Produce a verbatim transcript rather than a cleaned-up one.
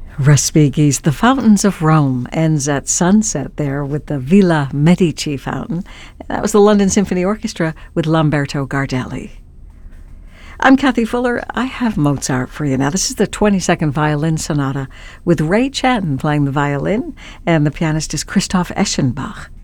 Respighi's The Fountains of Rome ends at sunset there with the Villa Medici fountain. That was the London Symphony Orchestra with Lamberto Gardelli. I'm Kathy Fuller. I have Mozart for you now. This is the twenty-second Violin Sonata with Ray Chen playing the violin, and the pianist is Christoph Eschenbach.